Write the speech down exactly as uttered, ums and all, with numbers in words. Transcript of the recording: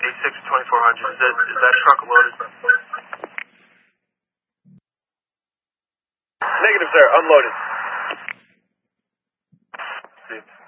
eight six twenty-four hundred. Is that, is that truck loaded? Negative, sir. Unloaded. See.